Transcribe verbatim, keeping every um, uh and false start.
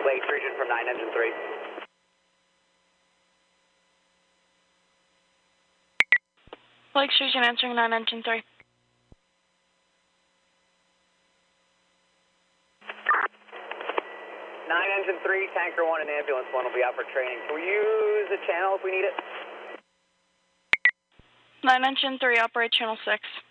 Lakes region from nine engine three. Lakes region answering nine engine three. nine engine three, tanker one and ambulance one will be out for training. Can we use the channel if we need it? nine engine three, operate channel six.